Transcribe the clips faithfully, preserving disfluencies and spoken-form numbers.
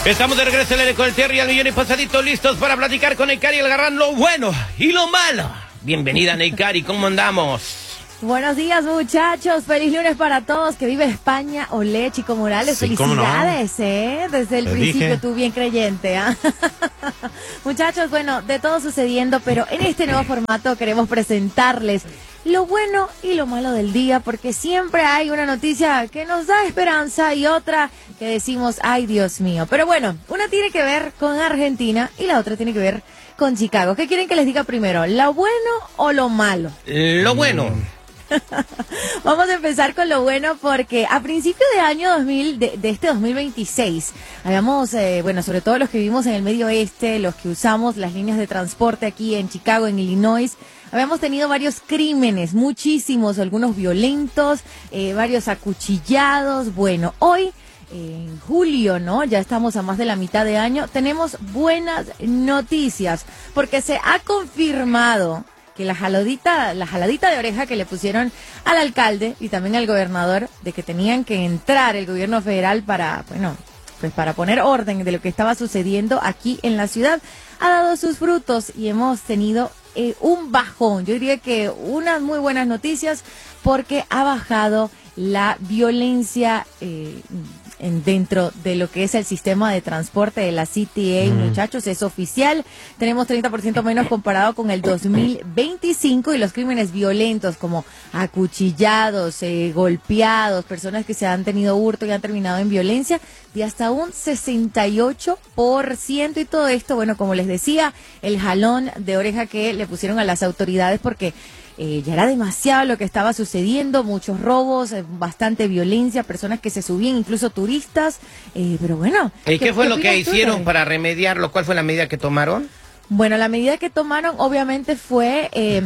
Estamos de regreso en el con el Terry al millón y pasadito, listos para platicar con Neikari Algarrán, lo bueno y lo malo. Bienvenida, Neikari, ¿cómo andamos? Buenos días, muchachos. Feliz lunes para todos. Que vive España. Olé, Chico Morales. Sí, felicidades, no. ¿eh? Desde el Te principio dije. tú bien creyente, ¿ah? Muchachos, bueno, de todo sucediendo, pero en este nuevo formato queremos presentarles lo bueno y lo malo del día, porque siempre hay una noticia que nos da esperanza y otra que decimos, ay, Dios mío. Pero bueno, una tiene que ver con Argentina y la otra tiene que ver con Chicago. ¿Qué quieren que les diga primero? ¿Lo bueno o lo malo? Lo bueno. Vamos a empezar con lo bueno porque a principio de año dos mil, de, de este dos mil veintiséis, habíamos, eh, bueno, sobre todo los que vivimos en el medio oeste, los que usamos las líneas de transporte aquí en Chicago, en Illinois, habíamos tenido varios crímenes, muchísimos, algunos violentos, eh, varios acuchillados. Bueno, hoy, en julio, ¿no? Ya estamos a más de la mitad de año, tenemos buenas noticias porque se ha confirmado que la jaladita, la jaladita de oreja que le pusieron al alcalde y también al gobernador de que tenían que entrar el gobierno federal para, bueno, pues para poner orden de lo que estaba sucediendo aquí en la ciudad, ha dado sus frutos y hemos tenido eh, un bajón. Yo diría que unas muy buenas noticias porque ha bajado la violencia eh, en, dentro de lo que es el sistema de transporte de la C T A, mm. muchachos, es oficial. Tenemos treinta por ciento menos comparado con el dos mil veinticinco y los crímenes violentos como acuchillados, eh, golpeados, personas que se han tenido hurto y han terminado en violencia de hasta un sesenta y ocho por ciento. Y todo esto, bueno, como les decía, el jalón de oreja que le pusieron a las autoridades porque Eh, ya era demasiado lo que estaba sucediendo, muchos robos, eh, bastante violencia, personas que se subían, incluso turistas, eh, pero bueno. ¿Y qué, qué fue qué lo que tú, hicieron Terry? para remediarlo? ¿Cuál fue la medida que tomaron? Bueno, la medida que tomaron obviamente fue eh,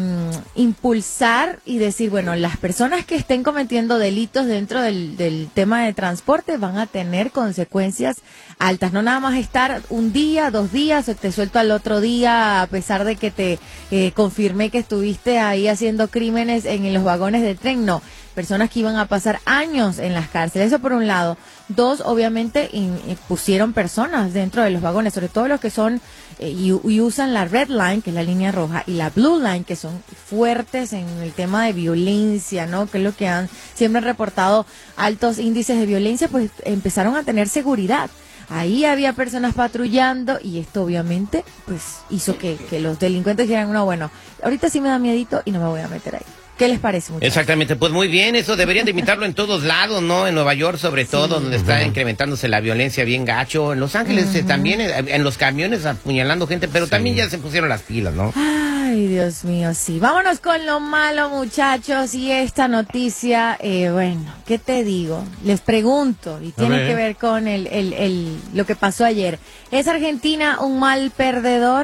impulsar y decir, bueno, las personas que estén cometiendo delitos dentro del, del tema de transporte van a tener consecuencias altas. No nada más estar un día, dos días, o te suelto al otro día a pesar de que te eh, confirmé que estuviste ahí haciendo crímenes en, en los vagones de tren. No, personas que iban a pasar años en las cárceles. Eso por un lado. Dos, obviamente, in, in, pusieron personas dentro de los vagones, sobre todo los que son eh, y, y usan la Red Line, que es la línea roja, y la Blue Line, que son fuertes en el tema de violencia, ¿no? Que es lo que han siempre han reportado altos índices de violencia, pues empezaron a tener seguridad. Ahí había personas patrullando y esto obviamente pues hizo que, que los delincuentes dijeran, no, bueno, ahorita sí me da miedito y no me voy a meter ahí. ¿Qué les parece, muchachos? Exactamente, pues muy bien, eso deberían de imitarlo en todos lados, ¿no? En Nueva York sobre todo, sí, donde está incrementándose la violencia bien gacho, en Los Ángeles uh-huh. eh, también, eh, en los camiones apuñalando gente, pero sí. también ya se pusieron las pilas, ¿no? Ay, Dios mío, sí. Vámonos con lo malo, muchachos, y esta noticia, eh, bueno, ¿qué te digo? Les pregunto, y tiene que ver con el, el, el, lo que pasó ayer. ¿Es Argentina un mal perdedor?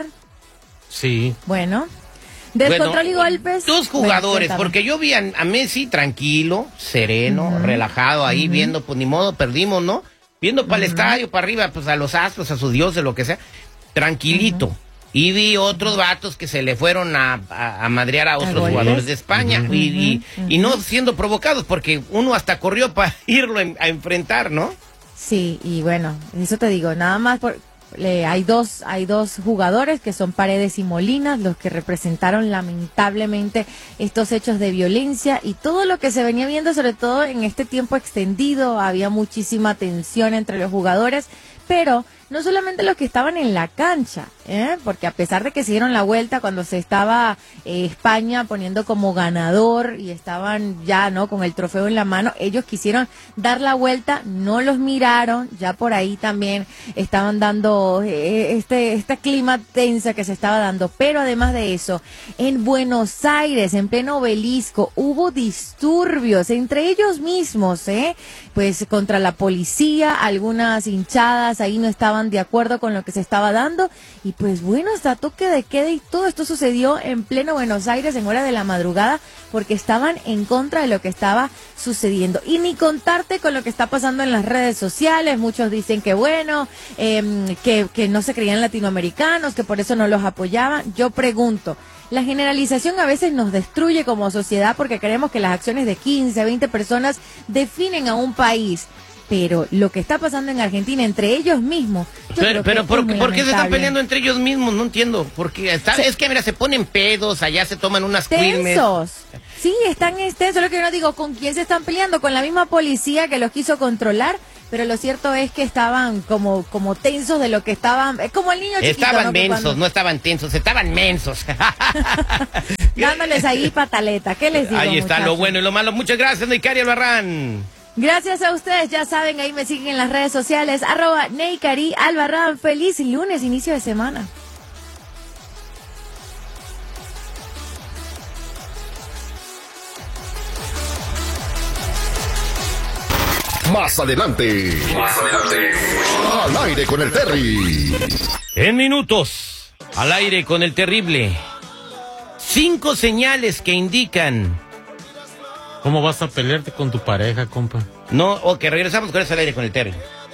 Sí. Bueno... Descontrol bueno, y golpes. Dos jugadores, bueno, porque yo vi a, a Messi tranquilo, sereno, uh-huh. relajado ahí, uh-huh. viendo, pues ni modo, perdimos, ¿no? Viendo para uh-huh. el estadio, para arriba, pues a los astros, a sus dioses, lo que sea, tranquilito. Uh-huh. Y vi otros vatos que se le fueron a, a, a madrear a otros jugadores de España uh-huh. y, y, uh-huh. y no siendo provocados, porque uno hasta corrió para irlo en, a enfrentar, ¿no? Sí, y bueno, eso te digo, nada más por... Le, hay dos hay dos jugadores que son Paredes y Molinas los que representaron lamentablemente estos hechos de violencia y todo lo que se venía viendo, sobre todo en este tiempo extendido. Había muchísima tensión entre los jugadores, pero no solamente los que estaban en la cancha, ¿eh? Porque a pesar de que se dieron la vuelta cuando se estaba eh, España poniendo como ganador y estaban ya no con el trofeo en la mano, ellos quisieron dar la vuelta, no los miraron, ya por ahí también estaban dando eh, este este clima tensa que se estaba dando, pero además de eso, en Buenos Aires, en pleno Obelisco, hubo disturbios entre ellos mismos, ¿eh? Pues contra la policía, algunas hinchadas ahí no estaban de acuerdo con lo que se estaba dando y pues bueno, hasta toque de queda y todo esto sucedió en pleno Buenos Aires en hora de la madrugada porque estaban en contra de lo que estaba sucediendo. Y ni contarte con lo que está pasando en las redes sociales. Muchos dicen que bueno, eh, que, que no se creían latinoamericanos, que por eso no los apoyaban. Yo pregunto, la generalización a veces nos destruye como sociedad porque creemos que las acciones de quince, veinte personas definen a un país. pero lo que está pasando en Argentina entre ellos mismos, yo Pero, creo pero que ¿por, es muy ¿por qué se están lamentable. peleando entre ellos mismos? No entiendo. Porque está, Sí. es que, mira, se ponen pedos, allá se toman unas quilmes. Tensos. Sí, están extensos. Lo que yo no digo, ¿con quién se están peleando? Con la misma policía que los quiso controlar. Pero lo cierto es que estaban como, como tensos de lo que estaban. Es como el niño chiquito, Estaban ¿no? Que mensos, cuando- no estaban tensos, estaban mensos. Dándoles ahí pataleta. ¿Qué les digo? Ahí está lo muchachos? bueno y lo malo. Muchas gracias, Neicari Albarrán. Gracias a ustedes, ya saben, ahí me siguen en las redes sociales, arroba Neicari Albarrán. Feliz lunes, inicio de semana. Más adelante. Más adelante. Al aire con el Terry. En minutos, al aire con el terrible. Cinco señales que indican. ¿Cómo vas a pelearte con tu pareja, compa? No, ok, regresamos con eso al aire con el Terry.